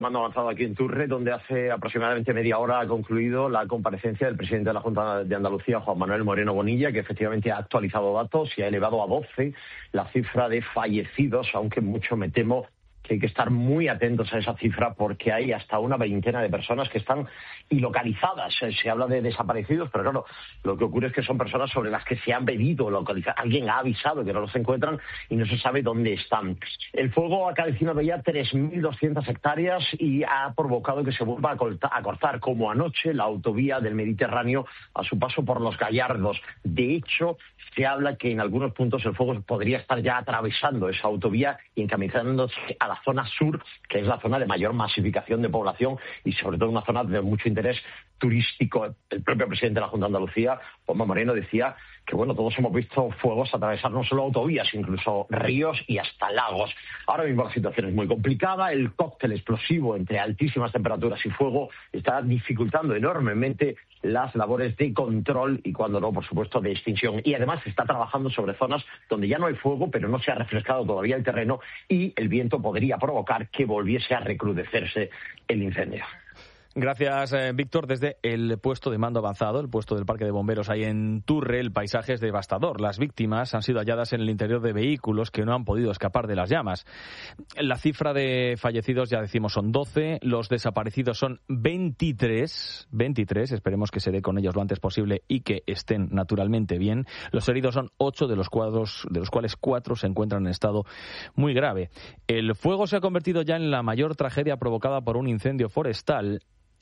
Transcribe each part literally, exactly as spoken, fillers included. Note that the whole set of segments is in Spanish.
Mando avanzado aquí en Turre, donde hace aproximadamente media hora ha concluido la comparecencia del presidente de la Junta de Andalucía, Juan Manuel Moreno Bonilla, que efectivamente ha actualizado datos y ha elevado a doce la cifra de fallecidos, aunque mucho me temo que hay que estar muy atentos a esa cifra porque hay hasta una veintena de personas que están ilocalizadas. Se habla de desaparecidos, pero claro, lo que ocurre es que son personas sobre las que se han pedido localizar. Alguien ha avisado que no los encuentran y no se sabe dónde están. El fuego ha calcinado ya tres mil doscientas hectáreas y ha provocado que se vuelva a cortar, como anoche, la autovía del Mediterráneo a su paso por los Gallardos. De hecho, se habla que en algunos puntos el fuego podría estar ya atravesando esa autovía y encaminándose a la zona sur, que es la zona de mayor masificación de población y sobre todo una zona de mucho interés turístico. El propio presidente de la Junta de Andalucía, Juanma Moreno, decía que bueno, todos hemos visto fuegos atravesar no solo autovías, incluso ríos y hasta lagos. Ahora mismo la situación es muy complicada, el cóctel explosivo entre altísimas temperaturas y fuego está dificultando enormemente las labores de control y, cuando no, por supuesto, de extinción. Y además se está trabajando sobre zonas donde ya no hay fuego, pero no se ha refrescado todavía el terreno y el viento podría provocar que volviese a recrudecerse el incendio. Gracias, eh, Víctor. Desde el puesto de mando avanzado, el puesto del Parque de Bomberos ahí en Turre, el paisaje es devastador. Las víctimas han sido halladas en el interior de vehículos que no han podido escapar de las llamas. La cifra de fallecidos, ya decimos, son doce. Los desaparecidos son veintitrés. veintitrés. Esperemos que se dé con ellos lo antes posible y que estén naturalmente bien. Los heridos son ocho, de los, cuadros, de los cuales cuatro se encuentran en estado muy grave. El fuego se ha convertido ya en la mayor tragedia provocada por un incendio forestal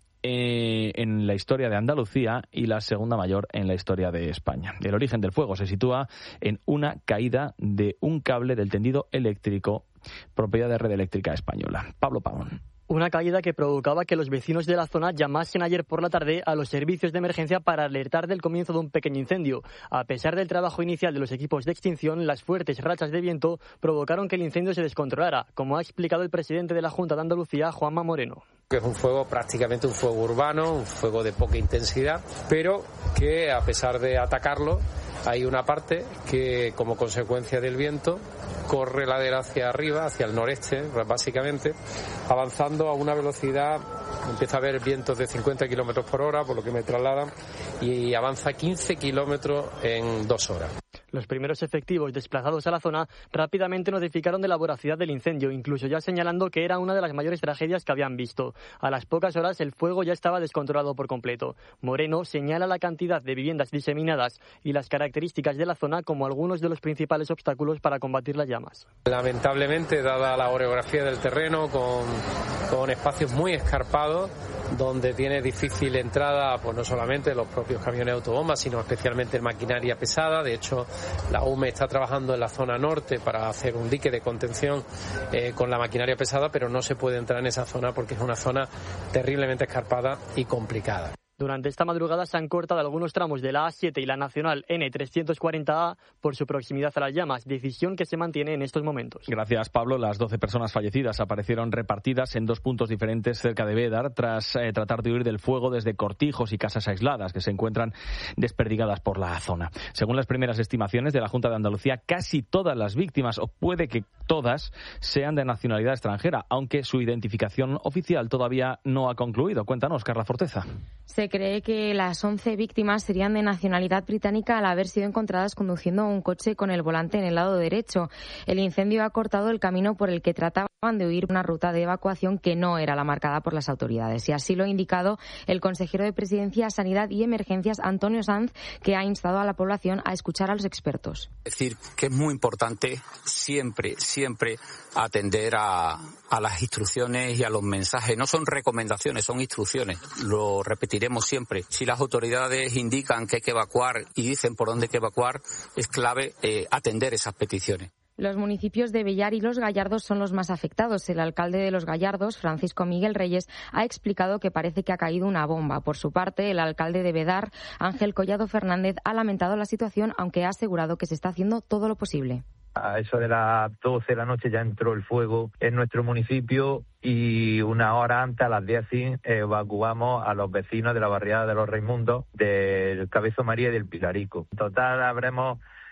Eh, en la historia de Andalucía y la segunda mayor en la historia de España. El origen del fuego se sitúa en una caída de un cable del tendido eléctrico, propiedad de Red Eléctrica Española. Pablo Pavón. Una caída que provocaba que los vecinos de la zona llamasen ayer por la tarde a los servicios de emergencia para alertar del comienzo de un pequeño incendio. A pesar del trabajo inicial de los equipos de extinción, las fuertes rachas de viento provocaron que el incendio se descontrolara, como ha explicado el presidente de la Junta de Andalucía, Juanma Moreno. Que es un fuego prácticamente un fuego urbano, un fuego de poca intensidad, pero que a pesar de atacarlo, hay una parte que, como consecuencia del viento, corre ladera hacia arriba, hacia el noreste, básicamente, avanzando a una velocidad, empieza a haber vientos de cincuenta kilómetros por hora, por lo que me trasladan, y avanza quince kilómetros en dos horas. Los primeros efectivos desplazados a la zona rápidamente notificaron de la voracidad del incendio, incluso ya señalando que era una de las mayores tragedias que habían visto. A las pocas horas el fuego ya estaba descontrolado por completo. Moreno señala la cantidad de viviendas diseminadas y las características de la zona como algunos de los principales obstáculos para combatir las llamas. Lamentablemente, dada la orografía del terreno, con, con espacios muy escarpados, donde tiene difícil entrada, pues no solamente los propios camiones autobombas, sino especialmente maquinaria pesada. De hecho, la U M E está trabajando en la zona norte para hacer un dique de contención eh, con la maquinaria pesada, pero no se puede entrar en esa zona porque es una zona terriblemente escarpada y complicada. Durante esta madrugada se han cortado algunos tramos de la A siete y la Nacional N trescientos cuarenta A por su proximidad a las llamas, decisión que se mantiene en estos momentos. Gracias, Pablo. Las doce personas fallecidas aparecieron repartidas en dos puntos diferentes cerca de Bédar tras eh, tratar de huir del fuego desde cortijos y casas aisladas que se encuentran desperdigadas por la zona. Según las primeras estimaciones de la Junta de Andalucía, casi todas las víctimas, o puede que todas, sean de nacionalidad extranjera, aunque su identificación oficial todavía no ha concluido. Cuéntanos, Carla Forteza. Se cree que las once víctimas serían de nacionalidad británica al haber sido encontradas conduciendo un coche con el volante en el lado derecho. El incendio ha cortado el camino por el que trataban de huir una ruta de evacuación que no era la marcada por las autoridades. Y así lo ha indicado el consejero de Presidencia, Sanidad y Emergencias, Antonio Sanz, que ha instado a la población a escuchar a los expertos. Es decir, que es muy importante siempre, siempre atender a, a las instrucciones y a los mensajes. No son recomendaciones, son instrucciones. Lo repetiremos siempre. Si las autoridades indican que hay que evacuar y dicen por dónde hay que evacuar, es clave eh, atender esas peticiones. Los municipios de Bellar y Los Gallardos son los más afectados. El alcalde de Los Gallardos, Francisco Miguel Reyes, ha explicado que parece que ha caído una bomba. Por su parte, el alcalde de Bédar, Ángel Collado Fernández, ha lamentado la situación, aunque ha asegurado que se está haciendo todo lo posible. A eso de las doce de la noche ya entró el fuego en nuestro municipio y una hora antes, a las diez, evacuamos a los vecinos de la barriada de los Raimundos, del Cabezo María y del Pilarico. En total habremos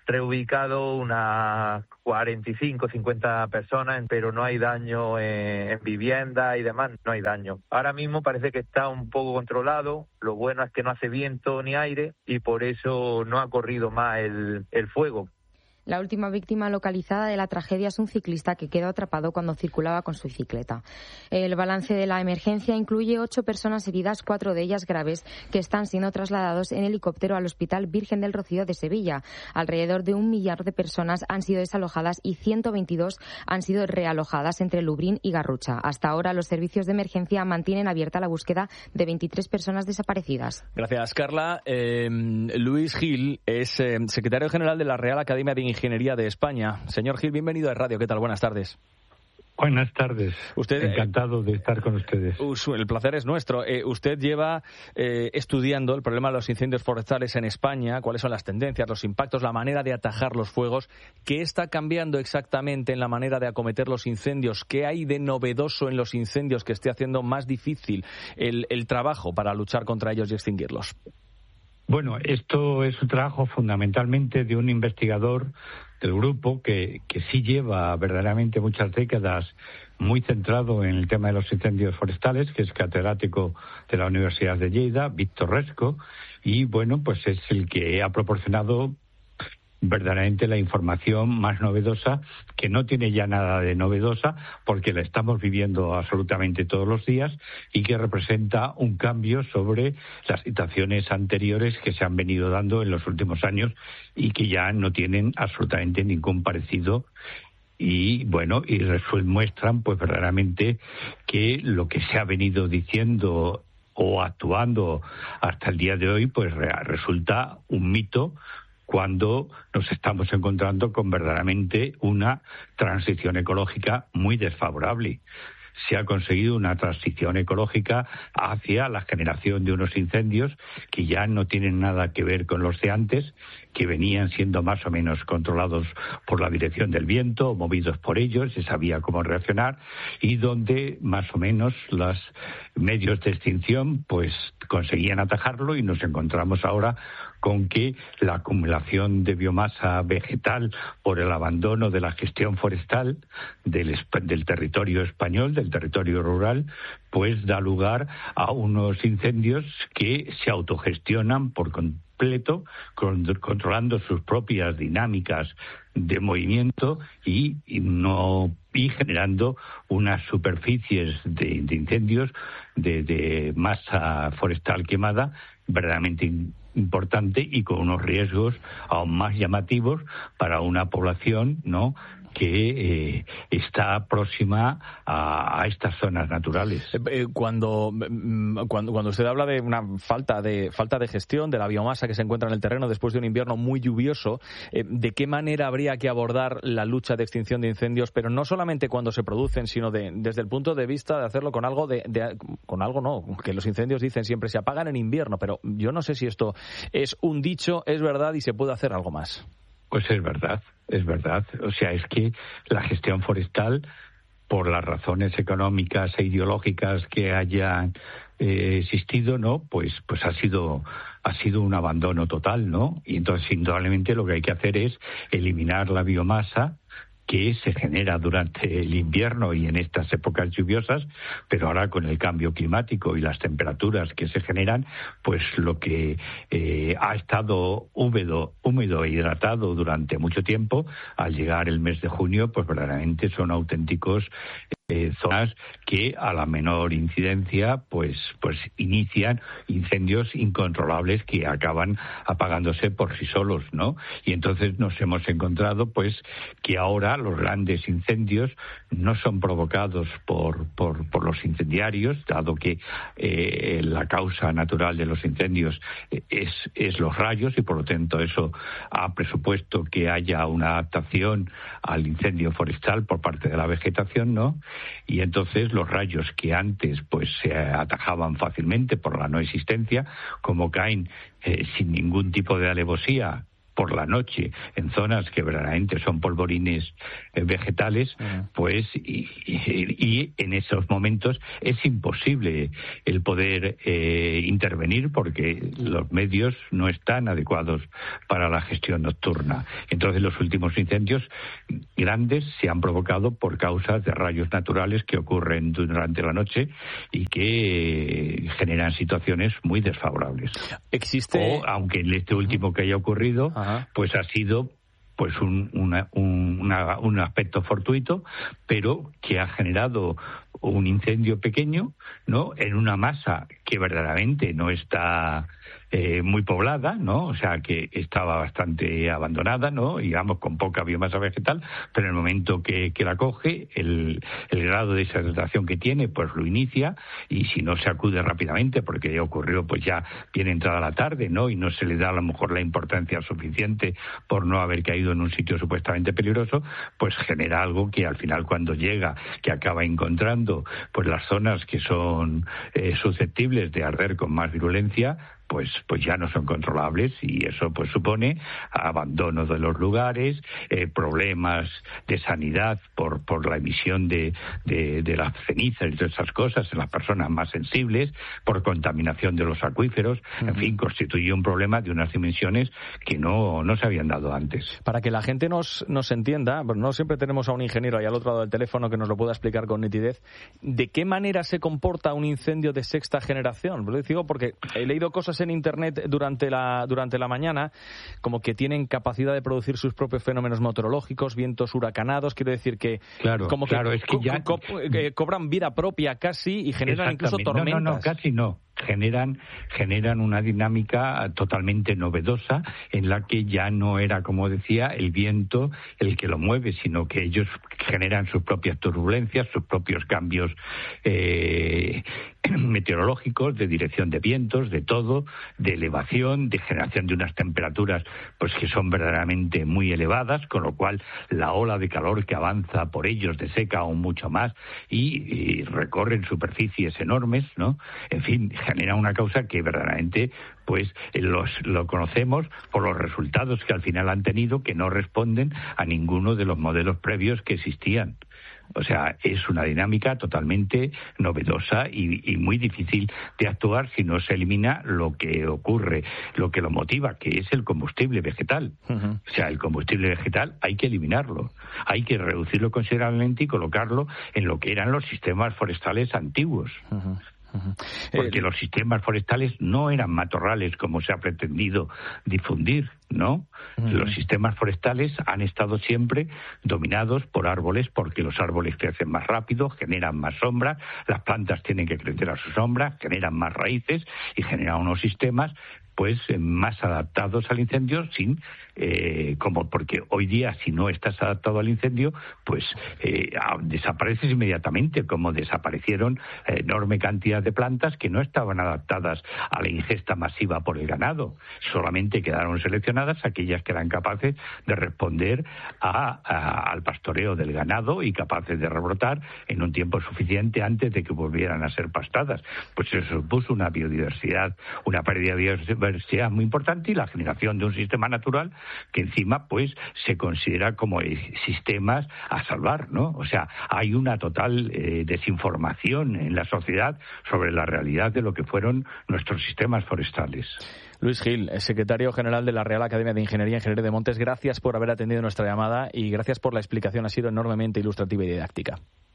reubicado unas cuarenta y cinco, cincuenta personas, pero no hay daño en, en vivienda y demás, no hay daño. Ahora mismo parece que está un poco controlado, lo bueno es que no hace viento ni aire y por eso no ha corrido más el, el fuego. La última víctima localizada de la tragedia es un ciclista que quedó atrapado cuando circulaba con su bicicleta. El balance de la emergencia incluye ocho personas heridas, cuatro de ellas graves, que están siendo trasladados en helicóptero al Hospital Virgen del Rocío de Sevilla. Alrededor de un millar de personas han sido desalojadas y ciento veintidós han sido realojadas entre Lubrín y Garrucha. Hasta ahora, los servicios de emergencia mantienen abierta la búsqueda de veintitrés personas desaparecidas. Gracias, Carla. Eh, Luis Gil es eh, secretario general de la Real Academia de Ingeniería de España. Señor Gil, bienvenido a Radio. ¿Qué tal? Buenas tardes. Buenas tardes. Usted, Encantado de estar con ustedes. El placer es nuestro. Eh, usted lleva eh, estudiando el problema de los incendios forestales en España, cuáles son las tendencias, los impactos, la manera de atajar los fuegos. ¿Qué está cambiando exactamente en la manera de acometer los incendios? ¿Qué hay de novedoso en los incendios que esté haciendo más difícil el, el trabajo para luchar contra ellos y extinguirlos? Bueno, esto es un trabajo fundamentalmente de un investigador del grupo que, que sí lleva verdaderamente muchas décadas muy centrado en el tema de los incendios forestales, que es catedrático de la Universidad de Lleida, Víctor Resco, y bueno, pues es el que ha proporcionado verdaderamente la información más novedosa, que no tiene ya nada de novedosa porque la estamos viviendo absolutamente todos los días y que representa un cambio sobre las situaciones anteriores que se han venido dando en los últimos años y que ya no tienen absolutamente ningún parecido. Y bueno, y muestran pues verdaderamente que lo que se ha venido diciendo o actuando hasta el día de hoy pues resulta un mito, cuando nos estamos encontrando con verdaderamente una transición ecológica muy desfavorable. Se ha conseguido una transición ecológica hacia la generación de unos incendios que ya no tienen nada que ver con los de antes, que venían siendo más o menos controlados por la dirección del viento, movidos por ellos, se sabía cómo reaccionar, y donde más o menos los medios de extinción pues conseguían atajarlo, y nos encontramos ahora con que la acumulación de biomasa vegetal por el abandono de la gestión forestal del, del territorio español, del territorio rural, pues da lugar a unos incendios que se autogestionan por completo, controlando sus propias dinámicas de movimiento y, y no y generando unas superficies de, de incendios de, de masa forestal quemada verdaderamente importante y con unos riesgos aún más llamativos para una población, ¿no?, que eh, está próxima a, a estas zonas naturales. Eh, cuando, cuando cuando usted habla de una falta de falta de gestión de la biomasa que se encuentra en el terreno después de un invierno muy lluvioso, eh, ¿de qué manera habría que abordar la lucha de extinción de incendios, pero no solamente cuando se producen, sino de, desde el punto de vista de hacerlo con algo de, de con algo no, que los incendios dicen siempre se apagan en invierno, pero yo no sé si esto es un dicho, es verdad y se puede hacer algo más? Pues es verdad, es verdad. O sea, es que la gestión forestal, por las razones económicas e ideológicas que hayan eh, existido, ¿no? Pues, pues ha sido, ha sido un abandono total, ¿no? Y entonces, indudablemente, lo que hay que hacer es eliminar la biomasa que se genera durante el invierno y en estas épocas lluviosas, pero ahora con el cambio climático y las temperaturas que se generan, pues lo que eh, ha estado húmedo, húmedo e hidratado durante mucho tiempo, al llegar el mes de junio, pues verdaderamente son auténticos Eh, zonas que a la menor incidencia pues pues inician incendios incontrolables que acaban apagándose por sí solos, ¿no? Y entonces nos hemos encontrado pues que ahora los grandes incendios no son provocados por por, por los incendiarios, dado que eh, la causa natural de los incendios es es los rayos, y por lo tanto eso ha presupuesto que haya una adaptación al incendio forestal por parte de la vegetación, ¿no? Y entonces los rayos que antes pues se atajaban fácilmente por la no existencia, como caen eh, sin ningún tipo de alevosía por la noche en zonas que verdaderamente son polvorines eh, vegetales, uh-huh. pues y, y, y en esos momentos es imposible el poder eh, intervenir porque los medios no están adecuados para la gestión nocturna. Entonces los últimos incendios grandes se han provocado por causas de rayos naturales que ocurren durante la noche y que generan situaciones muy desfavorables. Existe... O, aunque en este último que haya ocurrido, Ajá. pues ha sido pues un, una, un, una, un aspecto fortuito, pero que ha generado un incendio pequeño, ¿no?, en una masa que verdaderamente no está eh, muy poblada, ¿no? O sea, que estaba bastante abandonada, ¿no?, digamos, con poca biomasa vegetal, pero en el momento que, que la coge, el, el grado de deshidratación que tiene, pues lo inicia, y si no se acude rápidamente, porque ya ocurrió, pues ya viene entrada la tarde, ¿no?, y no se le da a lo mejor la importancia suficiente por no haber caído en un sitio supuestamente peligroso, pues genera algo que al final cuando llega, que acaba encontrando pues las zonas que son eh, susceptibles de arder con más virulencia, pues pues ya no son controlables, y eso pues supone abandono de los lugares, eh, problemas de sanidad por por la emisión de, de, de las cenizas y todas esas cosas en las personas más sensibles, por contaminación de los acuíferos, uh-huh. en fin, constituye un problema de unas dimensiones que no, no se habían dado antes. Para que la gente nos, nos entienda, pues no siempre tenemos a un ingeniero ahí al otro lado del teléfono que nos lo pueda explicar con nitidez, ¿de qué manera se comporta un incendio de sexta generación? Lo digo porque he leído cosas en internet durante la durante la mañana como que tienen capacidad de producir sus propios fenómenos meteorológicos, vientos huracanados, quiero decir que claro, como claro, que, es que ya... co- co- que cobran vida propia casi y generan incluso tormentas. No, no, no, casi no. Generan, generan una dinámica totalmente novedosa en la que ya no era, como decía, el viento el que lo mueve, sino que ellos generan sus propias turbulencias, sus propios cambios eh, meteorológicos, de dirección de vientos, de todo, de elevación, de generación de unas temperaturas pues que son verdaderamente muy elevadas, con lo cual la ola de calor que avanza por ellos deseca aún mucho más y, y recorren superficies enormes, ¿no? En fin, genera una causa que verdaderamente pues los lo conocemos por los resultados que al final han tenido, que no responden a ninguno de los modelos previos que existían. O sea, es una dinámica totalmente novedosa y, y muy difícil de actuar si no se elimina lo que ocurre, lo que lo motiva, que es el combustible vegetal. Uh-huh. O sea, el combustible vegetal hay que eliminarlo, hay que reducirlo considerablemente y colocarlo en lo que eran los sistemas forestales antiguos. Uh-huh. Porque eh, los sistemas forestales no eran matorrales como se ha pretendido difundir, ¿no? Uh-huh. Los sistemas forestales han estado siempre dominados por árboles, porque los árboles crecen más rápido, generan más sombra, las plantas tienen que crecer a su sombra, generan más raíces y generan unos sistemas pues más adaptados al incendio, sin eh, como porque hoy día si no estás adaptado al incendio, pues eh, desapareces inmediatamente, como desaparecieron eh, enorme cantidad de plantas que no estaban adaptadas a la ingesta masiva por el ganado. Solamente quedaron seleccionadas aquellas que eran capaces de responder a, a, al pastoreo del ganado y capaces de rebrotar en un tiempo suficiente antes de que volvieran a ser pastadas. Pues eso supuso una biodiversidad, una pérdida de biodiversidad sea muy importante y la generación de un sistema natural que encima pues se considera como sistemas a salvar, ¿no? O sea, hay una total eh, desinformación en la sociedad sobre la realidad de lo que fueron nuestros sistemas forestales. Luis Gil, secretario general de la Real Academia de Ingeniería e Ingeniería de Montes, gracias por haber atendido nuestra llamada y gracias por la explicación, ha sido enormemente ilustrativa y didáctica.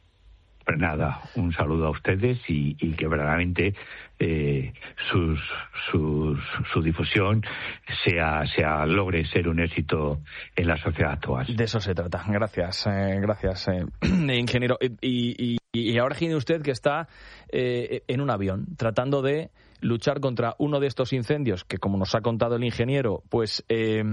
Pues nada, un saludo a ustedes y, y que verdaderamente eh, sus, sus, su difusión sea, sea logre ser un éxito en la sociedad actual. De eso se trata. Gracias, eh, gracias, eh, ingeniero. Y, y, y ahora imagine usted que está eh, en un avión tratando de luchar contra uno de estos incendios que, como nos ha contado el ingeniero, pues eh,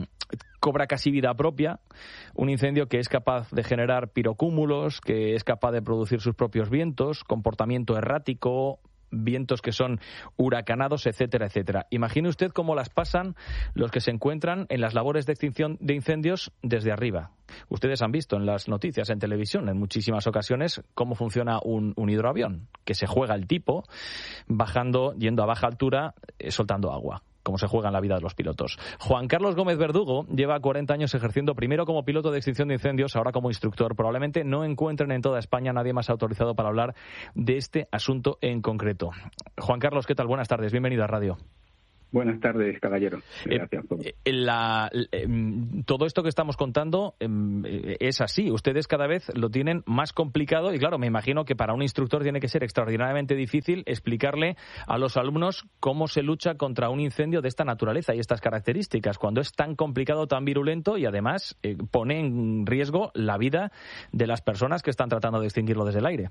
cobra casi vida propia, un incendio que es capaz de generar pirocúmulos, que es capaz de producir sus propios vientos, comportamiento errático, vientos que son huracanados, etcétera, etcétera. Imagine usted cómo las pasan los que se encuentran en las labores de extinción de incendios desde arriba. Ustedes han visto en las noticias, en televisión, en muchísimas ocasiones, cómo funciona un, un hidroavión, que se juega el tipo, bajando, yendo a baja altura, eh, soltando agua. como se juega en la vida de los pilotos. Juan Carlos Gómez Verdugo lleva cuarenta años ejerciendo primero como piloto de extinción de incendios, ahora como instructor. Probablemente no encuentren en toda España nadie más autorizado para hablar de este asunto en concreto. Juan Carlos, ¿qué tal? Buenas tardes, bienvenido a Radio. Buenas tardes, caballero. Gracias. Eh, la, eh, todo esto que estamos contando eh, es así. Ustedes cada vez lo tienen más complicado y, claro, me imagino que para un instructor tiene que ser extraordinariamente difícil explicarle a los alumnos cómo se lucha contra un incendio de esta naturaleza y estas características, cuando es tan complicado, tan virulento y, además, eh, pone en riesgo la vida de las personas que están tratando de extinguirlo desde el aire.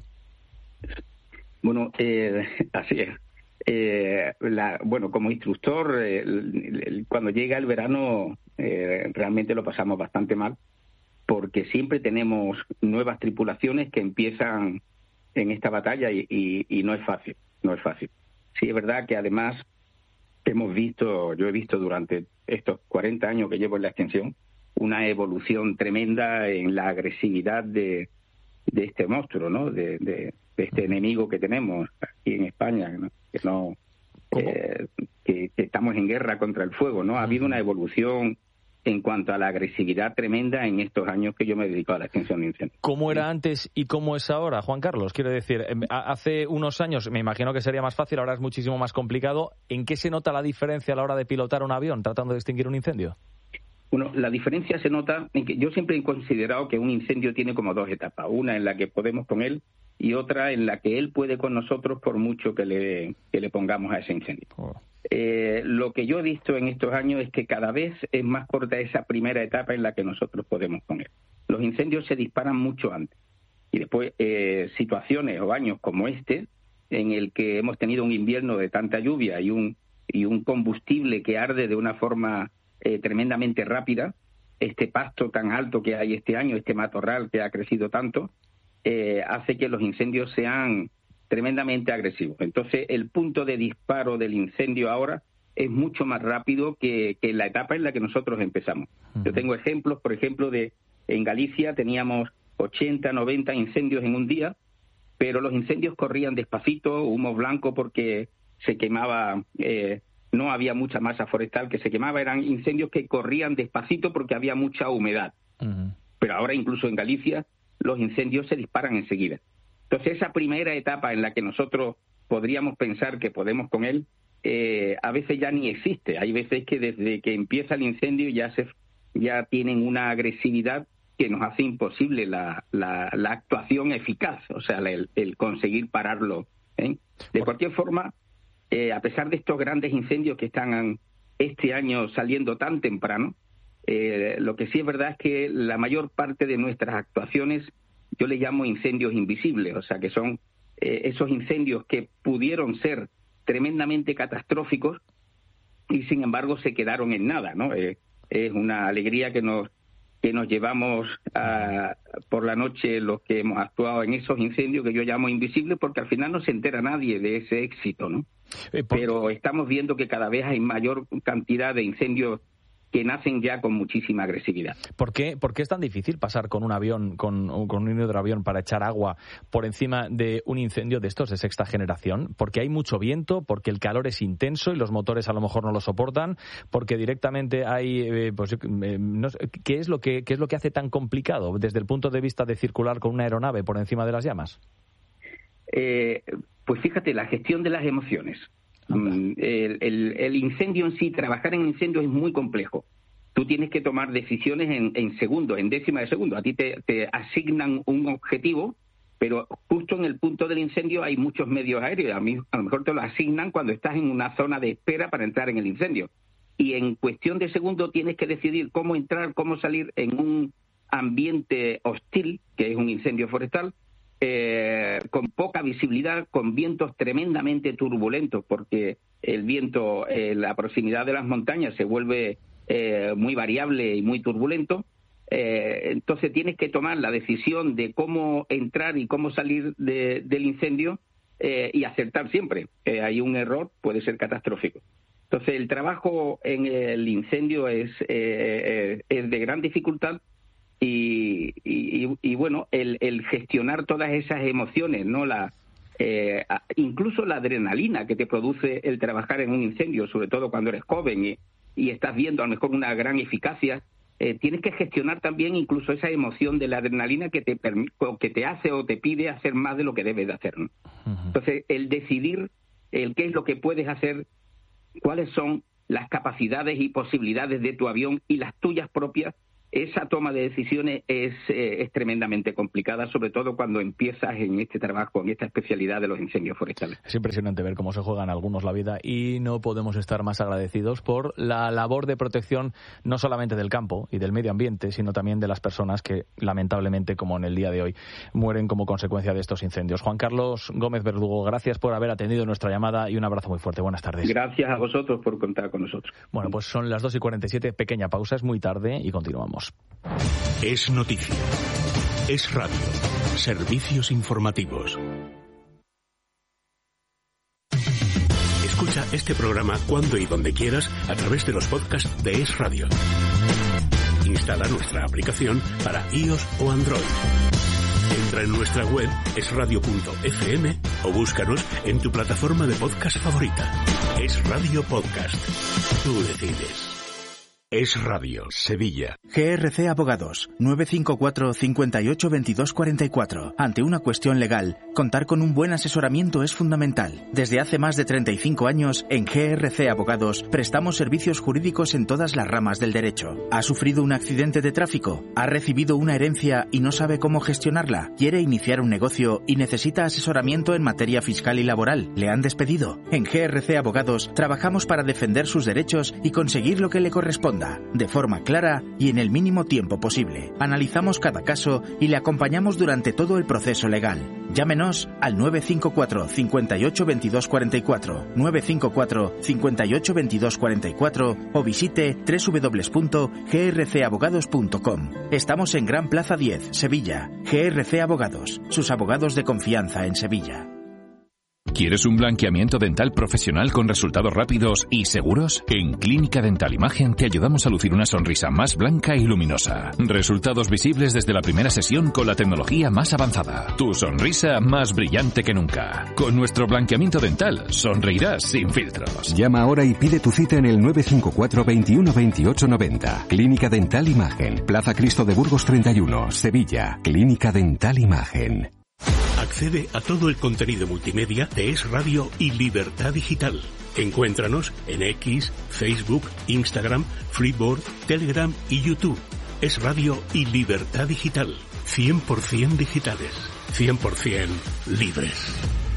Bueno, eh, así es. Eh, la, bueno, como instructor, eh, el, el, cuando llega el verano eh, realmente lo pasamos bastante mal, porque siempre tenemos nuevas tripulaciones que empiezan en esta batalla y, y, y no es fácil, no es fácil. Sí, es verdad que además hemos visto, yo he visto durante estos cuarenta años que llevo en la extensión, una evolución tremenda en la agresividad de, de este monstruo, ¿no? De, de, de este enemigo que tenemos aquí en España, ¿no? que no eh, que, que estamos en guerra contra el fuego, ¿no? Ha habido una evolución en cuanto a la agresividad tremenda en estos años que yo me dedico a la extinción de incendios. ¿Cómo era antes y cómo es ahora, Juan Carlos? Quiero decir, hace unos años me imagino que sería más fácil, ahora es muchísimo más complicado. ¿En qué se nota la diferencia a la hora de pilotar un avión tratando de extinguir un incendio? Bueno, la diferencia se nota en que yo siempre he considerado que un incendio tiene como dos etapas. Una en la que podemos con él y otra en la que él puede con nosotros por mucho que le, que le pongamos a ese incendio. Oh. Eh, lo que yo he visto en estos años es que cada vez es más corta esa primera etapa en la que nosotros podemos con él. Los incendios se disparan mucho antes. Y después eh, situaciones o años como este, en el que hemos tenido un invierno de tanta lluvia y un, y un combustible que arde de una forma eh, tremendamente rápida, este pasto tan alto que hay este año, este matorral que ha crecido tanto, Eh, hace que los incendios sean tremendamente agresivos. Entonces, el punto de disparo del incendio ahora es mucho más rápido que, que la etapa en la que nosotros empezamos. Uh-huh. Yo tengo ejemplos, por ejemplo, de en Galicia teníamos ochenta, noventa incendios en un día, pero los incendios corrían despacito, humo blanco porque se quemaba, eh, no había mucha masa forestal que se quemaba, eran incendios que corrían despacito porque había mucha humedad. Uh-huh. Pero ahora incluso en Galicia los incendios se disparan enseguida. Entonces, esa primera etapa en la que nosotros podríamos pensar que podemos con él, eh, a veces ya ni existe. Hay veces que desde que empieza el incendio ya se ya tienen una agresividad que nos hace imposible la, la, la actuación eficaz, o sea, el, el conseguir pararlo, ¿eh? De cualquier forma, eh, a pesar de estos grandes incendios que están este año saliendo tan temprano, Eh, lo que sí es verdad es que la mayor parte de nuestras actuaciones yo le llamo incendios invisibles, o sea que son eh, esos incendios que pudieron ser tremendamente catastróficos y sin embargo se quedaron en nada, ¿no? Eh, es una alegría que nos que nos llevamos a, por la noche los que hemos actuado en esos incendios que yo llamo invisibles, porque al final no se entera nadie de ese éxito, ¿no? Eh, por... Pero estamos viendo que cada vez hay mayor cantidad de incendios que nacen ya con muchísima agresividad. ¿Por qué, por qué es tan difícil pasar con un avión, con, con un hidroavión para echar agua por encima de un incendio de estos de sexta generación? ¿Porque hay mucho viento? ¿Porque el calor es intenso y los motores a lo mejor no lo soportan? ¿Porque directamente hay... Eh, pues, eh, no sé, ¿qué es lo que, qué es lo que hace tan complicado desde el punto de vista de circular con una aeronave por encima de las llamas? Eh, pues fíjate, la gestión de las emociones. El, el, el incendio en sí, trabajar en incendio es muy complejo. Tú tienes que tomar decisiones en, en segundos, en décimas de segundo. A ti te, te asignan un objetivo, pero justo en el punto del incendio hay muchos medios aéreos. A, mí, a lo mejor te lo asignan cuando estás en una zona de espera para entrar en el incendio. Y en cuestión de segundos tienes que decidir cómo entrar, cómo salir en un ambiente hostil, que es un incendio forestal, Eh, con poca visibilidad, con vientos tremendamente turbulentos, porque el viento, eh, la proximidad de las montañas se vuelve eh, muy variable y muy turbulento. Eh, entonces tienes que tomar la decisión de cómo entrar y cómo salir de, del incendio eh, y acertar siempre. Eh, hay un error, puede ser catastrófico. Entonces el trabajo en el incendio es, eh, es de gran dificultad. Y, y, y bueno, el, el gestionar todas esas emociones, ¿no? La, eh, incluso la adrenalina que te produce el trabajar en un incendio, sobre todo cuando eres joven y, y estás viendo a lo mejor una gran eficacia, eh, tienes que gestionar también incluso esa emoción de la adrenalina que te, que te hace o te pide hacer más de lo que debes de hacer, ¿no? Uh-huh. Entonces, el decidir el qué es lo que puedes hacer, cuáles son las capacidades y posibilidades de tu avión y las tuyas propias, esa toma de decisiones es, eh, es tremendamente complicada, sobre todo cuando empiezas en este trabajo, en esta especialidad de los incendios forestales. Es impresionante ver cómo se juegan algunos la vida y no podemos estar más agradecidos por la labor de protección no solamente del campo y del medio ambiente, sino también de las personas que, lamentablemente, como en el día de hoy, mueren como consecuencia de estos incendios. Juan Carlos Gómez Verdugo, gracias por haber atendido nuestra llamada y un abrazo muy fuerte. Buenas tardes. Gracias a vosotros por contar con nosotros. Bueno, pues son las dos y cuarenta y siete, pequeña pausa, es muy tarde y continuamos. Es noticia. Es radio. Servicios informativos. Escucha este programa cuando y donde quieras a través de los podcasts de Es Radio. Instala nuestra aplicación para iOS o Android. Entra en nuestra web es radio punto efe eme o búscanos en tu plataforma de podcast favorita. Es Radio Podcast. Tú decides. Es Radio, Sevilla. G R C Abogados, nueve cinco cuatro, cinco ocho, veintidós cuarenta y cuatro. Ante una cuestión legal, contar con un buen asesoramiento es fundamental. Desde hace más de treinta y cinco años, en G R C Abogados, prestamos servicios jurídicos en todas las ramas del derecho. ¿Ha sufrido un accidente de tráfico? ¿Ha recibido una herencia y no sabe cómo gestionarla? ¿Quiere iniciar un negocio y necesita asesoramiento en materia fiscal y laboral? ¿Le han despedido? En G R C Abogados, trabajamos para defender sus derechos y conseguir lo que le corresponda, de forma clara y en el mínimo tiempo posible. Analizamos cada caso y le acompañamos durante todo el proceso legal. Llámenos al nueve cinco cuatro, cinco ocho, veintidós cuarenta y cuatro, nueve cinco cuatro, cinco ocho, veintidós cuarenta y cuatro o visite doble u doble u doble u punto g r c abogados punto com. Estamos en Gran Plaza diez, Sevilla. G R C Abogados, sus abogados de confianza en Sevilla. ¿Quieres un blanqueamiento dental profesional con resultados rápidos y seguros? En Clínica Dental Imagen te ayudamos a lucir una sonrisa más blanca y luminosa. Resultados visibles desde la primera sesión con la tecnología más avanzada. Tu sonrisa más brillante que nunca. Con nuestro blanqueamiento dental sonreirás sin filtros. Llama ahora y pide tu cita en el nueve cinco cuatro, veintiuno, veintiocho, noventa. Clínica Dental Imagen. Plaza Cristo de Burgos treinta y uno, Sevilla. Clínica Dental Imagen. Accede a todo el contenido multimedia de Es Radio y Libertad Digital. Encuéntranos en X, Facebook, Instagram, Freeboard, Telegram y YouTube. Es Radio y Libertad Digital. cien por ciento digitales. cien por ciento libres.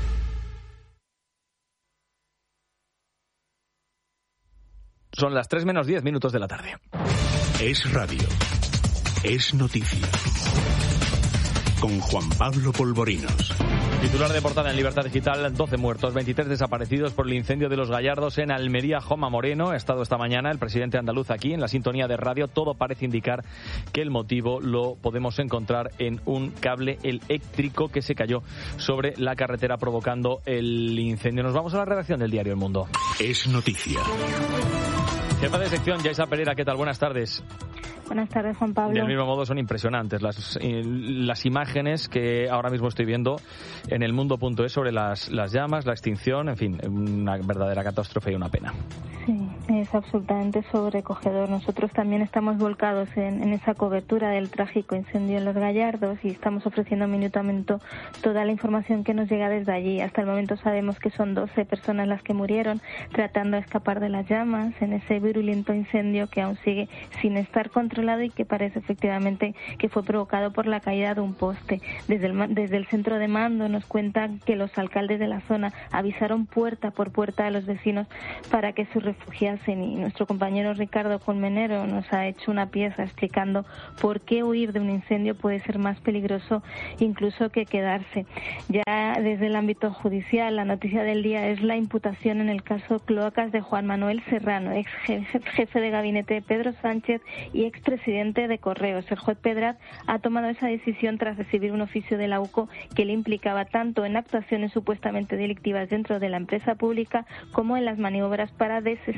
Son las tres menos diez minutos de la tarde. Es Radio. Es noticia. Con Juan Pablo Polvorinos. Titular de portada en Libertad Digital: doce muertos, veintitrés desaparecidos por el incendio de Los Gallardos en Almería. Juanma Moreno ha estado esta mañana, el presidente andaluz, aquí en la sintonía de radio. Todo parece indicar que el motivo lo podemos encontrar en un cable eléctrico que se cayó sobre la carretera provocando el incendio. Nos vamos a la redacción del diario El Mundo. Es noticia. Jefa de sección, Yaisa Pereira, ¿qué tal? Buenas tardes. Buenas tardes, Juan Pablo. Del mismo modo, son impresionantes las, las imágenes que ahora mismo estoy viendo en el mundo punto es sobre las, las llamas, la extinción, en fin, una verdadera catástrofe y una pena. Sí, es absolutamente sobrecogedor. Nosotros también estamos volcados en, en esa cobertura del trágico incendio en Los Gallardos y estamos ofreciendo minuto a minuto toda la información que nos llega desde allí. Hasta el momento sabemos que son doce personas las que murieron tratando de escapar de las llamas en ese virulento incendio que aún sigue sin estar controlado y que parece efectivamente que fue provocado por la caída de un poste. Desde el, desde el centro de mando nos cuentan que los alcaldes de la zona avisaron puerta por puerta a los vecinos para que se refugiasen, y nuestro compañero Ricardo Colmenero nos ha hecho una pieza explicando por qué huir de un incendio puede ser más peligroso incluso que quedarse. Ya desde el ámbito judicial, la noticia del día es la imputación en el caso Cloacas de Juan Manuel Serrano, ex jefe de gabinete de Pedro Sánchez y ex presidente de Correos. El juez Pedraz ha tomado esa decisión tras recibir un oficio de la U C O que le implicaba tanto en actuaciones supuestamente delictivas dentro de la empresa pública como en las maniobras para desestabilizar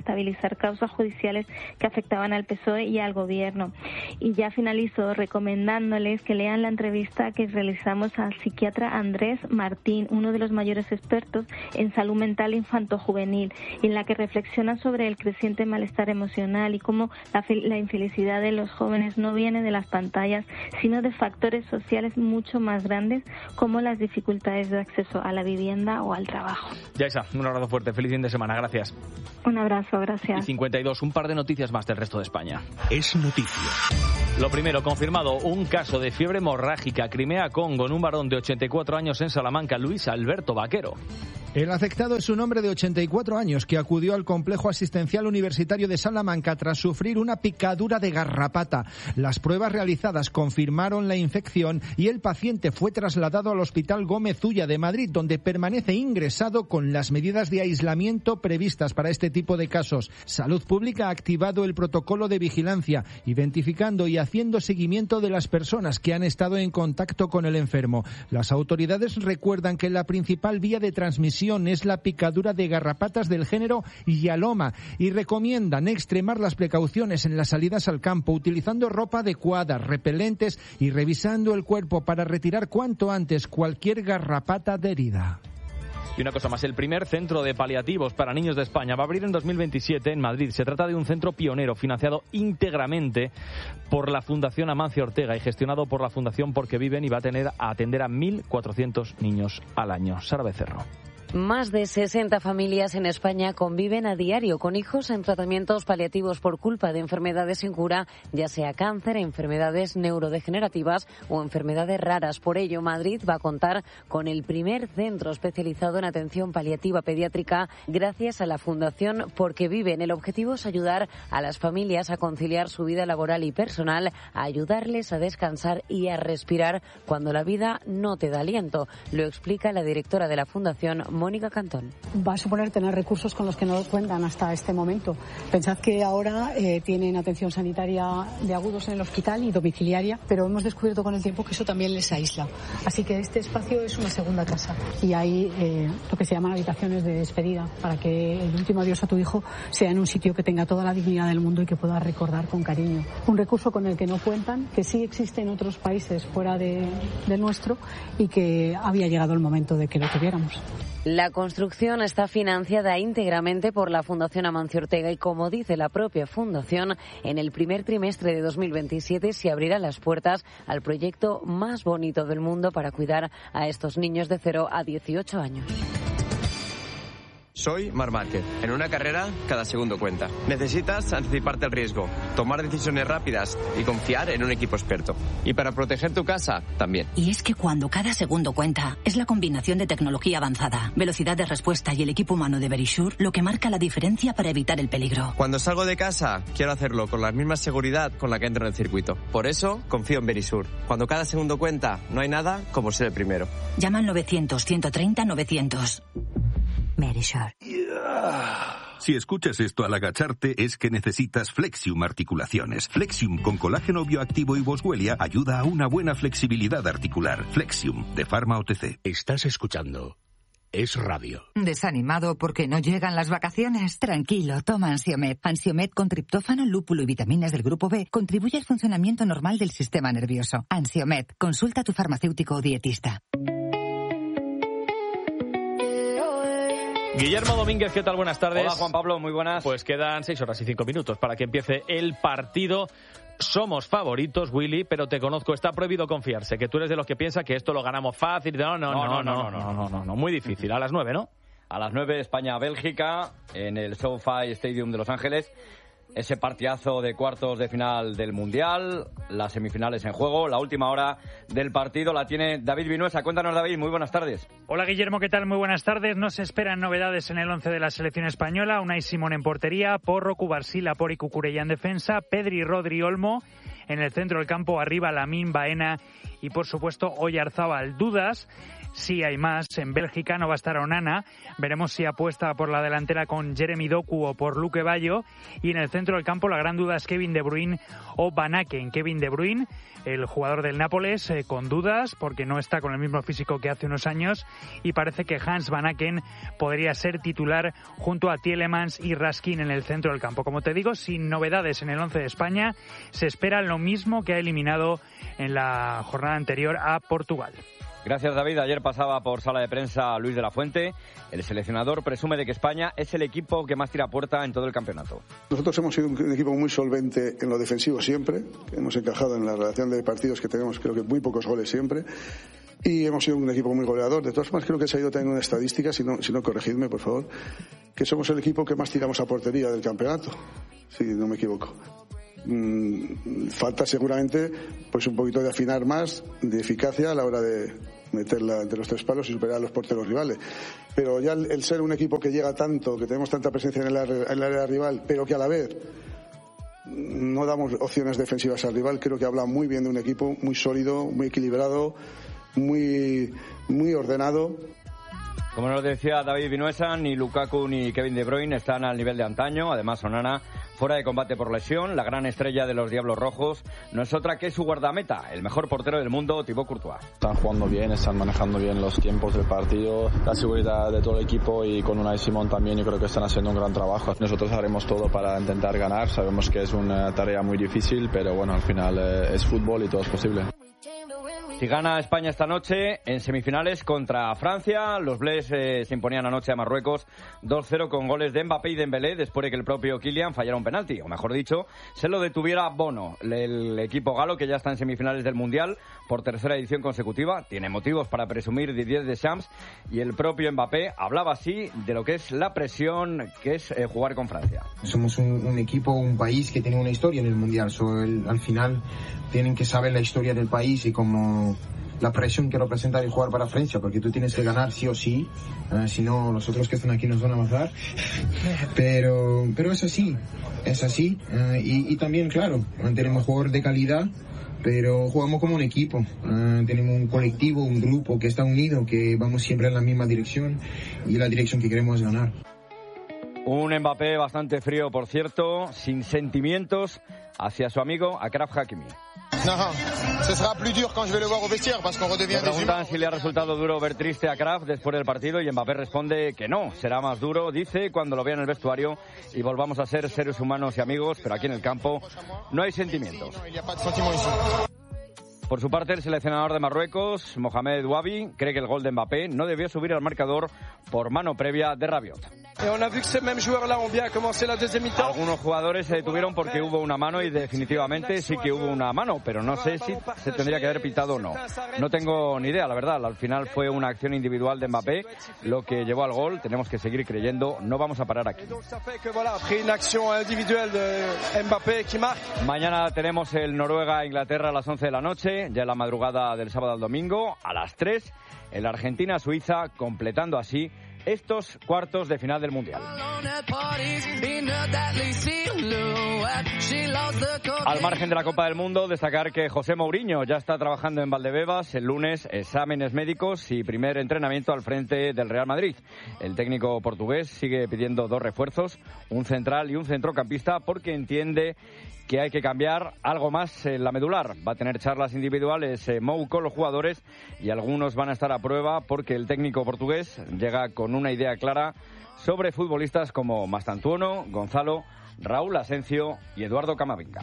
revisar causas judiciales que afectaban al P S O E y al Gobierno. Y ya finalizo recomendándoles que lean la entrevista que realizamos al psiquiatra Andrés Martín, uno de los mayores expertos en salud mental infanto-juvenil, en la que reflexiona sobre el creciente malestar emocional y cómo la, la infelicidad de los jóvenes no viene de las pantallas, sino de factores sociales mucho más grandes, como las dificultades de acceso a la vivienda o al trabajo. Yaisa, un abrazo fuerte, feliz fin de semana, gracias. Un abrazo, gracias. Y cincuenta y dos, un par de noticias más del resto de España. Es noticia. Lo primero, confirmado un caso de fiebre hemorrágica Crimea-Congo en un varón de ochenta y cuatro años en Salamanca, Luis Alberto Vaquero. El afectado es un hombre de ochenta y cuatro años que acudió al complejo asistencial universitario de Salamanca tras sufrir una picadura de garrapata. Las pruebas realizadas confirmaron la infección y el paciente fue trasladado al Hospital Gómez Ulla de Madrid, donde permanece ingresado con las medidas de aislamiento previstas para este tipo de casos. Salud Pública ha activado el protocolo de vigilancia, identificando y haciendo seguimiento de las personas que han estado en contacto con el enfermo. Las autoridades recuerdan que la principal vía de transmisión es la picadura de garrapatas del género Yaloma y recomiendan extremar las precauciones en las salidas al campo, utilizando ropa adecuada, repelentes y revisando el cuerpo para retirar cuanto antes cualquier garrapata adherida. Y una cosa más, el primer centro de paliativos para niños de España va a abrir en dos mil veintisiete en Madrid. Se trata de un centro pionero financiado íntegramente por la Fundación Amancio Ortega y gestionado por la Fundación Porque Viven, y va a tener a atender a mil cuatrocientos niños al año. Sara Becerro. Más de sesenta familias en España conviven a diario con hijos en tratamientos paliativos por culpa de enfermedades sin cura, ya sea cáncer, enfermedades neurodegenerativas o enfermedades raras. Por ello, Madrid va a contar con el primer centro especializado en atención paliativa pediátrica gracias a la Fundación Porque Viven. El objetivo es ayudar a las familias a conciliar su vida laboral y personal, a ayudarles a descansar y a respirar cuando la vida no te da aliento. Lo explica la directora de la Fundación, Mónica Cantón. Va a suponer tener recursos con los que no cuentan hasta este momento. Pensad que ahora eh, tienen atención sanitaria de agudos en el hospital y domiciliaria, pero hemos descubierto con el tiempo que eso también les aísla. Así que este espacio es una segunda casa y hay eh, lo que se llaman habitaciones de despedida para que el último adiós a tu hijo sea en un sitio que tenga toda la dignidad del mundo y que pueda recordar con cariño. Un recurso con el que no cuentan, que sí existe en otros países fuera de, del nuestro y que había llegado el momento de que lo tuviéramos. La construcción está financiada íntegramente por la Fundación Amancio Ortega y, como dice la propia Fundación, en el primer trimestre de dos mil veintisiete se abrirán las puertas al proyecto más bonito del mundo para cuidar a estos niños de cero a dieciocho años. Soy Marc Márquez. En una carrera, cada segundo cuenta. Necesitas anticiparte al riesgo, tomar decisiones rápidas y confiar en un equipo experto. Y para proteger tu casa, también. Y es que cuando cada segundo cuenta, es la combinación de tecnología avanzada, velocidad de respuesta y el equipo humano de Verisure lo que marca la diferencia para evitar el peligro. Cuando salgo de casa, quiero hacerlo con la misma seguridad con la que entro en el circuito. Por eso, confío en Verisure. Cuando cada segundo cuenta, no hay nada como ser el primero. Llama al novecientos, ciento treinta, novecientos. Verisure. Si escuchas esto al agacharte es que necesitas Flexium Articulaciones. Flexium con colágeno bioactivo y boswellia ayuda a una buena flexibilidad articular. Flexium, de Pharma O T C. Estás escuchando Es Radio. ¿Desanimado porque no llegan las vacaciones? Tranquilo, toma Ansiomed. Ansiomed con triptófano, lúpulo y vitaminas del grupo B contribuye al funcionamiento normal del sistema nervioso. Ansiomed, consulta a tu farmacéutico o dietista. Guillermo Domínguez, ¿qué tal? Buenas tardes. Hola, Juan Pablo, muy buenas. Pues quedan seis horas y cinco minutos para que empiece el partido. Somos favoritos, Willy, pero te conozco, está prohibido confiarse, que tú eres de los que piensa que esto lo ganamos fácil. No, no, no, no, no, no, no, no, no, no, muy difícil. A las nueve, ¿no? A las nueve, España-Bélgica, en el SoFi Stadium de Los Ángeles. Ese partidazo de cuartos de final del Mundial, las semifinales en juego, la última hora del partido la tiene David Vinuesa. Cuéntanos, David, muy buenas tardes. Hola, Guillermo, ¿qué tal? Muy buenas tardes. No se esperan novedades en el once de la selección española. Unai Simón en portería, Porro, Cubarsí, Laporte y Cucurella en defensa, Pedri, Rodri, Olmo en el centro del campo, arriba Lamine, Baena y, por supuesto, Oyarzábal. Dudas sí hay más. En Bélgica no va a estar Onana. Veremos si apuesta por la delantera con Jeremy Doku o por Luque Bayo. Y en el centro del campo la gran duda es Kevin De Bruyne o Van Aken. Kevin De Bruyne, el jugador del Nápoles, eh, con dudas porque no está con el mismo físico que hace unos años, y parece que Hans Van Aken podría ser titular junto a Tielemans y Raskin en el centro del campo. Como te digo, sin novedades en el once de España, se espera lo mismo que ha eliminado en la jornada anterior a Portugal. Gracias, David. Ayer pasaba por sala de prensa Luis de la Fuente. El seleccionador presume de que España es el equipo que más tira a puerta en todo el campeonato. Nosotros hemos sido un equipo muy solvente en lo defensivo siempre. Hemos encajado en la relación de partidos que tenemos, creo que muy pocos goles siempre. Y hemos sido un equipo muy goleador. De todas formas, creo que se ha ido teniendo una estadística, si no, si no corregidme, por favor, que somos el equipo que más tiramos a portería del campeonato, si no me equivoco. Mm, falta seguramente pues un poquito de afinar más, de eficacia a la hora de meterla entre los tres palos y superar a los porteros rivales. Pero ya el, el ser un equipo que llega tanto, que tenemos tanta presencia en el, en el área rival, pero que a la vez no damos opciones defensivas al rival, creo que habla muy bien de un equipo muy sólido, muy equilibrado, muy, muy ordenado. Como nos decía David Vinuesa, ni Lukaku ni Kevin De Bruyne están al nivel de antaño. Además, Onana fuera de combate por lesión. La gran estrella de los Diablos Rojos no es otra que su guardameta, el mejor portero del mundo, Thibaut Courtois. Están jugando bien, están manejando bien los tiempos del partido, la seguridad de todo el equipo, y con Unai Simón también yo creo que están haciendo un gran trabajo. Nosotros haremos todo para intentar ganar. Sabemos que es una tarea muy difícil, pero bueno, al final eh, es fútbol y todo es posible. Si gana España esta noche en semifinales contra Francia, los Bleus eh, se imponían anoche a Marruecos dos cero con goles de Mbappé y Dembélé después de que el propio Kylian fallara un penalti, o mejor dicho, se lo detuviera Bono. El equipo galo, que ya está en semifinales del Mundial por tercera edición consecutiva, tiene motivos para presumir Didier Deschamps, y el propio Mbappé hablaba así de lo que es la presión que es eh, jugar con Francia. Somos un, un equipo, un país que tiene una historia en el Mundial. So, el, al final tienen que saber la historia del país y cómo la presión que representa el jugar para Francia, porque tú tienes que ganar sí o sí, uh, si no los otros que están aquí nos van a matar. Pero, pero es así, es así. Uh, y, y también, claro, tenemos jugadores de calidad, pero jugamos como un equipo. Uh, tenemos un colectivo, un grupo que está unido, que vamos siempre en la misma dirección, y la dirección que queremos es ganar. Un Mbappé bastante frío, por cierto, sin sentimientos hacia su amigo Achraf Hakimi. No, ce sera plus dur quand je vais le voir au vestiaire parce qu'on redevient des humains. Preguntan si le ha resultado duro ver triste a Achraf después del partido, y Mbappé responde que no, será más duro, dice, cuando lo vea en el vestuario y volvamos a ser seres humanos y amigos, pero aquí en el campo no hay sentimientos. Por su parte, el seleccionador de Marruecos, Mohamed Ouabi, cree que el gol de Mbappé no debió subir al marcador por mano previa de Rabiot. Algunos jugadores se detuvieron porque hubo una mano, y definitivamente sí que hubo una mano, pero no sé si se tendría que haber pitado o no. No tengo ni idea, la verdad. Al final fue una acción individual de Mbappé lo que llevó al gol. Tenemos que seguir creyendo, no vamos a parar aquí. Mañana tenemos el Noruega-Inglaterra a las once de la noche. Ya en la madrugada del sábado al domingo, a las tres, el Argentina-Suiza, completando así estos cuartos de final del Mundial. Al margen de la Copa del Mundo, destacar que José Mourinho ya está trabajando en Valdebebas. El lunes, exámenes médicos y primer entrenamiento al frente del Real Madrid. El técnico portugués sigue pidiendo dos refuerzos, un central y un centrocampista, porque entiende que hay que cambiar algo más en la medular. Va a tener charlas individuales eh, Mou con los jugadores, y algunos van a estar a prueba porque el técnico portugués llega con una idea clara sobre futbolistas como Mastantuono, Gonzalo, Raúl Asencio y Eduardo Camavinga.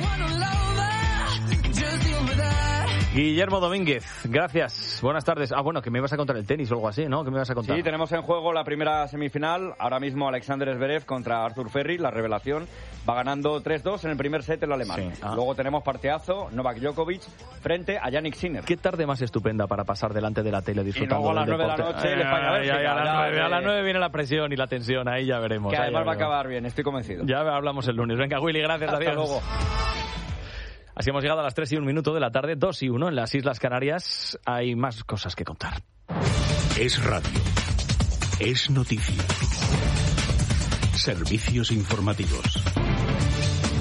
Guillermo Domínguez, gracias. Buenas tardes. Ah, bueno, que me ibas a contar el tenis o algo así, ¿no? ¿Qué me ibas a contar? Sí, tenemos en juego la primera semifinal. Ahora mismo Alexander Zverev contra Arthur Ferri, la revelación. Va ganando tres dos en el primer set el alemán. Sí. Ah. Luego tenemos partidazo, Novak Djokovic frente a Yannick Sinner. Qué tarde más estupenda para pasar delante de la tele disfrutando y luego a las del nueve de la noche el España-Bélgica. A las nueve, a las nueve viene la presión y la tensión, ahí ya veremos. Que además va a acabar bien, estoy convencido. Ya hablamos el lunes. Venga, Willy, gracias. Hasta adiós. luego. Así hemos llegado a las tres y un minuto de la tarde, dos y uno en las Islas Canarias. Hay más cosas que contar. Es radio. Es noticia. Servicios informativos. A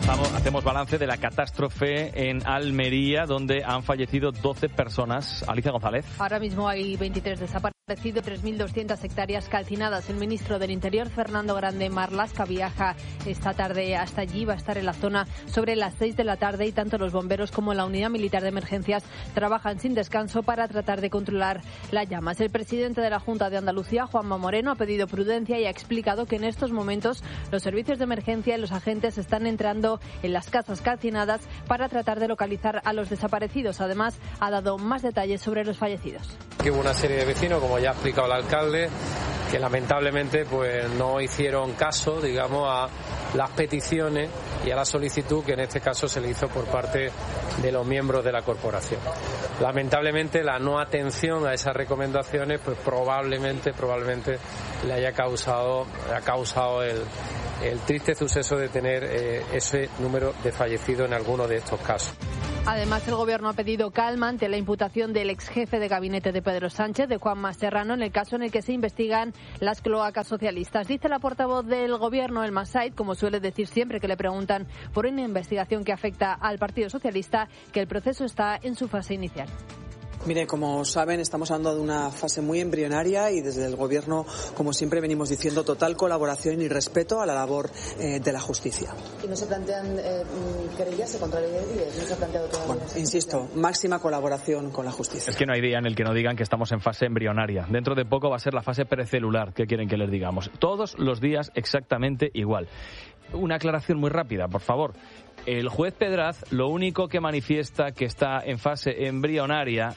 Hacemos, hacemos balance de la catástrofe en Almería, donde han fallecido doce personas. Alicia González. Ahora mismo hay veintitrés desaparecidos, tres mil doscientas hectáreas calcinadas. El ministro del Interior, Fernando Grande Marlaska, viaja esta tarde hasta allí. Va a estar en la zona sobre las seis de la tarde y tanto los bomberos como la unidad militar de emergencias trabajan sin descanso para tratar de controlar las llamas. El presidente de la Junta de Andalucía, Juanma Moreno, ha pedido prudencia y ha explicado que en estos momentos los servicios de emergencia y los agentes están entrando en las casas calcinadas para tratar de localizar a los desaparecidos. Además, ha dado más detalles sobre los fallecidos. Que hubo una serie de vecinos, como ya ha explicado el alcalde, que lamentablemente pues no hicieron caso, digamos, a las peticiones y a la solicitud que en este caso se le hizo por parte de los miembros de la corporación. Lamentablemente la no atención a esas recomendaciones pues probablemente probablemente le haya causado ha causado el el triste suceso de tener eh, ese número de fallecidos en alguno de estos casos. Además, el Gobierno ha pedido calma ante la imputación del ex jefe de gabinete de Pedro Sánchez, de Juanma Serrano, en el caso en el que se investigan las cloacas socialistas. Dice la portavoz del Gobierno, Elma Said, como suele decir siempre que le preguntan por una investigación que afecta al Partido Socialista, que el proceso está en su fase inicial. Mire, como saben, estamos hablando de una fase muy embrionaria y desde el Gobierno, como siempre venimos diciendo, total colaboración y respeto a la labor eh, de la justicia. ¿Y no se plantean eh, querellas contra Leyes? ¿No se ha planteado todavía? Bueno, insisto, máxima colaboración con la justicia. Es que no hay día en el que no digan que estamos en fase embrionaria. Dentro de poco va a ser la fase precelular, que quieren que les digamos. Todos los días exactamente igual. Una aclaración muy rápida, por favor. El juez Pedraz lo único que manifiesta que está en fase embrionaria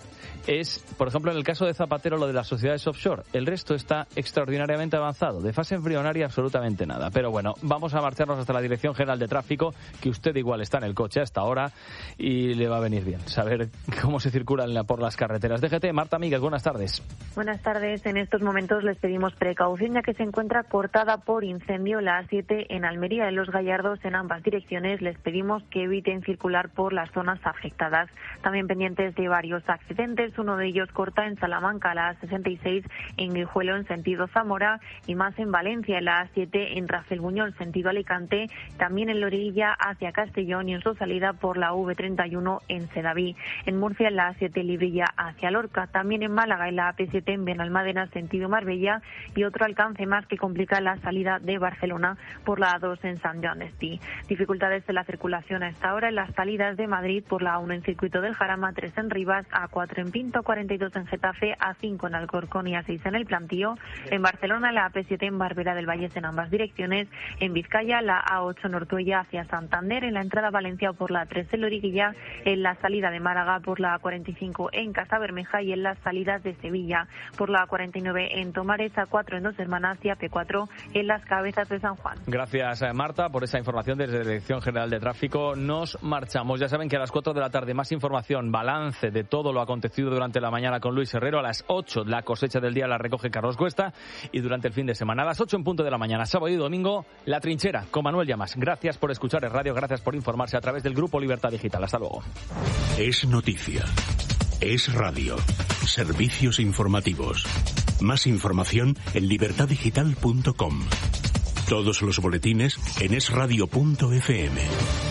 es, por ejemplo, en el caso de Zapatero, lo de las sociedades offshore. El resto está extraordinariamente avanzado. De fase embrionaria, absolutamente nada. Pero bueno, vamos a marcharnos hasta la Dirección General de Tráfico, que usted igual está en el coche hasta ahora y le va a venir bien saber cómo se circula por las carreteras. D G T, Marta Míguez, buenas tardes. Buenas tardes. En estos momentos les pedimos precaución, ya que se encuentra cortada por incendio la A siete en Almería, en Los Gallardos, en ambas direcciones. Les pedimos que eviten circular por las zonas afectadas. También pendientes de varios accidentes. Uno de ellos corta en Salamanca, la A sesenta y seis en Guijuelo, en sentido Zamora, y más en Valencia, en la A siete en Rafelbuñol, sentido Alicante, también en Lorilla hacia Castellón y en su salida por la V treinta y uno en Sedaví. En Murcia, en la A siete Librilla hacia Lorca, también en Málaga, en la A P siete en Benalmádena, sentido Marbella, y otro alcance más que complica la salida de Barcelona por la A dos en Sant Joan d'Espí. Dificultades de la circulación a esta hora en las salidas de Madrid por la A uno en Circuito del Jarama, A tres en Rivas, A cuatro en Pinto, cuarenta y dos en Getafe, A cinco en Alcorcón y A seis en El Plantío. En Barcelona, la A P siete en Barbera del Valles en ambas direcciones. En Vizcaya, la A ocho en Ortuella hacia Santander, en la entrada a Valencia por la A tres en Loriguilla, en la salida de Málaga por la A cuarenta y cinco en Casabermeja y en las salidas de Sevilla por la A cuarenta y nueve en Tomares, A cuatro en Dos Hermanas y A P cuatro en Las Cabezas de San Juan. Gracias, Marta, por esa información desde la Dirección General de Tráfico. Nos marchamos. Ya saben que a las cuatro de la tarde más información, balance de todo lo acontecido durante la mañana con Luis Herrero. A las ocho la cosecha del día la recoge Carlos Cuesta y durante el fin de semana a las ocho en punto de la mañana, sábado y domingo, La Trinchera con Manuel Llamas. Gracias por escuchar el radio, gracias por informarse a través del Grupo Libertad Digital. Hasta luego. Es noticia. Es radio. Servicios informativos. Más información en libertad digital punto com. Todos los boletines en es radio punto efe eme.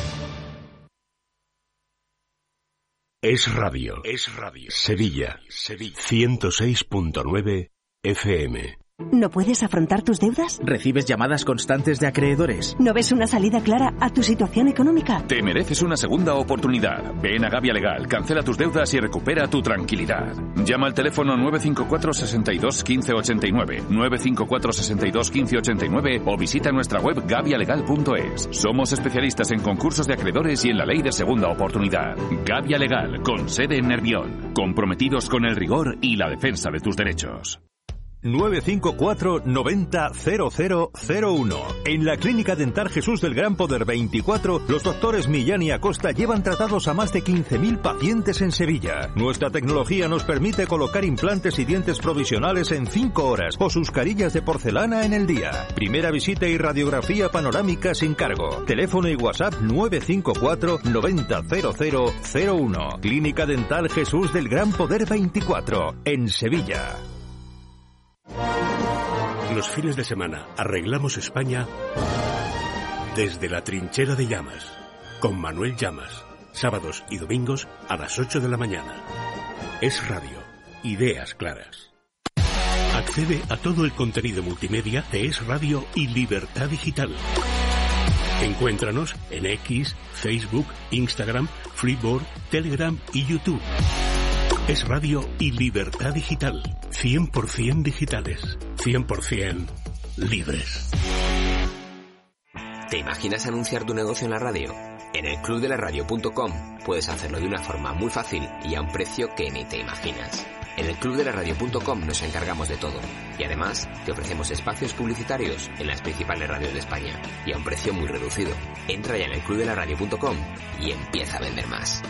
Es Radio. Es Radio. Sevilla. Sevilla. ciento seis punto nueve efe eme. ¿No puedes afrontar tus deudas? ¿Recibes llamadas constantes de acreedores? ¿No ves una salida clara a tu situación económica? Te mereces una segunda oportunidad. Ven a Gavia Legal, cancela tus deudas y recupera tu tranquilidad. Llama al teléfono nueve cinco cuatro, seis dos, uno cinco ocho nueve, nueve cinco cuatro, seis dos, uno cinco ocho nueve o visita nuestra web gavia legal punto es. Somos especialistas en concursos de acreedores y en la ley de segunda oportunidad. Gavia Legal, con sede en Nervión. Comprometidos con el rigor y la defensa de tus derechos. nueve cinco cuatro, noventa, cero cero cero uno. En la Clínica Dental Jesús del Gran Poder veinticuatro, los doctores Millán y Acosta llevan tratados a más de quince mil pacientes en Sevilla. Nuestra tecnología nos permite colocar implantes y dientes provisionales en cinco horas o sus carillas de porcelana en el día. Primera visita y radiografía panorámica sin cargo. Teléfono y WhatsApp nueve cinco cuatro, noventa, cero cero cero uno. Clínica Dental Jesús del Gran Poder veinticuatro, en Sevilla. Los fines de semana arreglamos España Desde la trinchera de Llamas, con Manuel Llamas, sábados y domingos a las ocho de la mañana. Es Radio, ideas claras. Accede a todo el contenido multimedia de Es Radio y Libertad Digital. Encuéntranos en X, Facebook, Instagram, Freeboard, Telegram y YouTube. Es Radio y Libertad Digital. cien por ciento digitales. cien por ciento libres. ¿Te imaginas anunciar tu negocio en la radio? En el club de la radio punto com puedes hacerlo de una forma muy fácil y a un precio que ni te imaginas. En el club de la radio punto com nos encargamos de todo. Y además, te ofrecemos espacios publicitarios en las principales radios de España. Y a un precio muy reducido. Entra ya en el club de la radio punto com y empieza a vender más.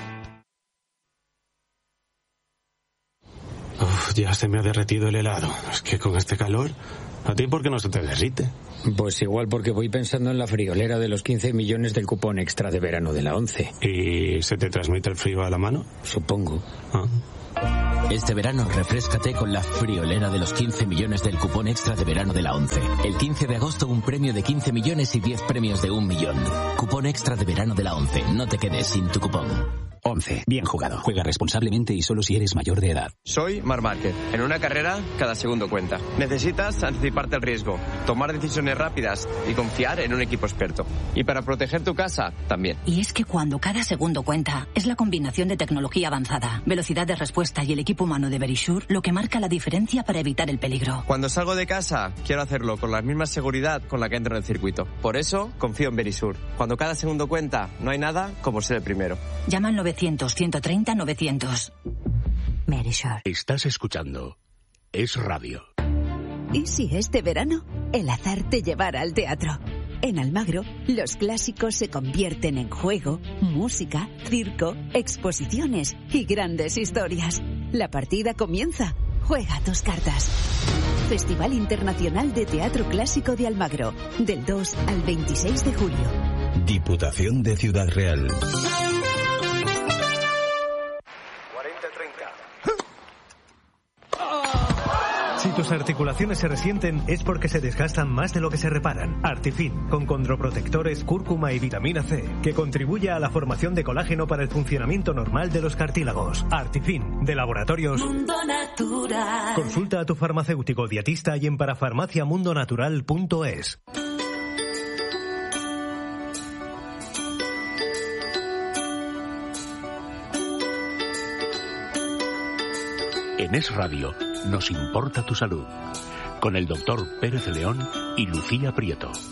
Uf, ya se me ha derretido el helado. Es que con este calor... ¿A ti por qué no se te derrite? Pues igual porque voy pensando en la friolera de los quince millones del cupón extra de verano de la ONCE. ¿Y se te transmite el frío a la mano? Supongo. Ah. Este verano refréscate con la friolera de los quince millones del cupón extra de verano de la ONCE. El quince de agosto un premio de quince millones y diez premios de un millón. Cupón extra de verano de la ONCE. No te quedes sin tu cupón. once. Bien jugado. Juega responsablemente y solo si eres mayor de edad. Soy Marc Márquez. En una carrera, cada segundo cuenta. Necesitas anticiparte al riesgo, tomar decisiones rápidas y confiar en un equipo experto. Y para proteger tu casa, también. Y es que cuando cada segundo cuenta, es la combinación de tecnología avanzada, velocidad de respuesta y el equipo humano de Verisure lo que marca la diferencia para evitar el peligro. Cuando salgo de casa, quiero hacerlo con la misma seguridad con la que entro en el circuito. Por eso, confío en Verisure. Cuando cada segundo cuenta, no hay nada como ser el primero. Llama al novecientos, ciento treinta, novecientos. Verisure. Estás escuchando Es Radio. ¿Y si este verano el azar te llevara al teatro? En Almagro, los clásicos se convierten en juego, música, circo, exposiciones y grandes historias. La partida comienza. Juega tus cartas. Festival Internacional de Teatro Clásico de Almagro, del dos al veintiséis de julio. Diputación de Ciudad Real. Si tus articulaciones se resienten es porque se desgastan más de lo que se reparan. Artifin, con condroprotectores, cúrcuma y vitamina C, que contribuye a la formación de colágeno para el funcionamiento normal de los cartílagos. Artifin, de Laboratorios Mundo Natural. Consulta a tu farmacéutico dietista y en parafarmaciamundonatural punto es. En Es Radio nos importa tu salud, con el doctor Pérez León y Lucía Prieto.